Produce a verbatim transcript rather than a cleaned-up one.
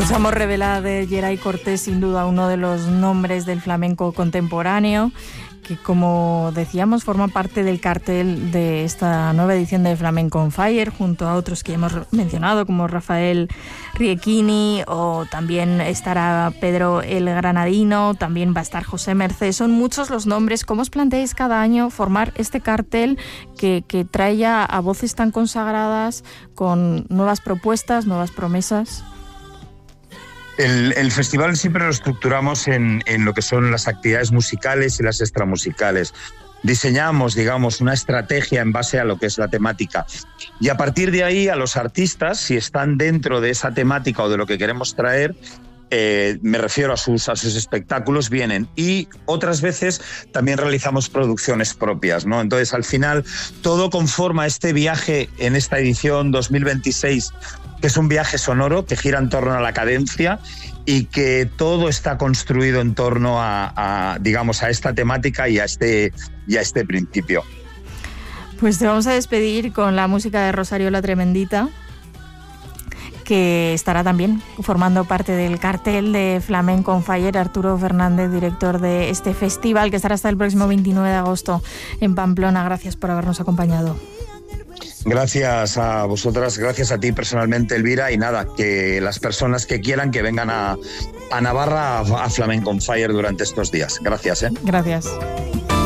Escuchamos Revelada de Geray Cortés, sin duda uno de los nombres del flamenco contemporáneo, que, como decíamos, forma parte del cartel de esta nueva edición de Flamenco on Fire, junto a otros que hemos mencionado, como Rafael Riechini, o también estará Pedro el Granadino, también va a estar José Mercé. Son muchos los nombres. ¿Cómo os planteáis cada año formar este cartel que, que trae ya a voces tan consagradas, con nuevas propuestas, nuevas promesas? El, el festival siempre lo estructuramos en, en lo que son las actividades musicales y las extramusicales. Diseñamos, digamos, una estrategia en base a lo que es la temática. Y a partir de ahí, a los artistas, si están dentro de esa temática o de lo que queremos traer, eh, me refiero a sus, a sus espectáculos, vienen. Y otras veces también realizamos producciones propias, ¿no? Entonces, al final, todo conforma este viaje en esta edición dos mil veintiséis, que es un viaje sonoro que gira en torno a la cadencia y que todo está construido en torno a, a digamos, a esta temática y a este, y a este principio. Pues te vamos a despedir con la música de Rosario la Tremendita, que estará también formando parte del cartel de Flamenco on Fire. Arturo Fernández, director de este festival, que estará hasta el próximo veintinueve de agosto en Pamplona. Gracias por habernos acompañado. Gracias a vosotras, gracias a ti personalmente, Elvira, y nada, que las personas que quieran que vengan a, a Navarra a, a Flamenco on Fire durante estos días. Gracias, ¿eh? Gracias.